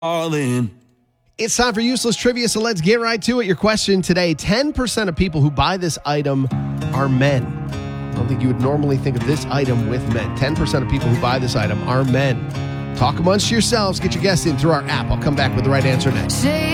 Darling. It's time for useless trivia, so let's get right to it. Your question today: 10% of people who buy this item are men. I don't think you would normally think of this item with men. 10% of people who buy this item are men. Talk amongst yourselves. Get your guess in through our app. I'll come back with the right answer next.